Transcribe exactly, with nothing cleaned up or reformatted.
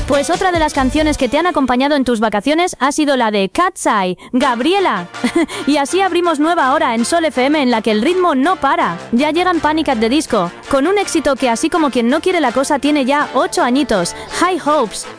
Pues otra de las canciones que te han acompañado en tus vacaciones ha sido la de Cat's Eye, Gabriela. Y así abrimos nueva hora en Sol F M en la que el ritmo no para. Ya llegan Panic! At the Disco, con un éxito que así como quien no quiere la cosa tiene ya ocho añitos, High Hopes.